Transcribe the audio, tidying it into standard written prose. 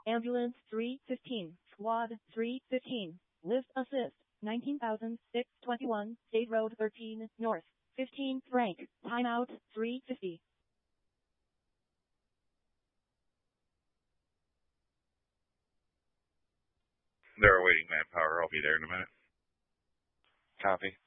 Ambulance 315, Squad 315, Lift Assist, 19,621, State Road 13, North, 15th rank, timeout 350. They're awaiting manpower. I'll be there in a minute. Copy.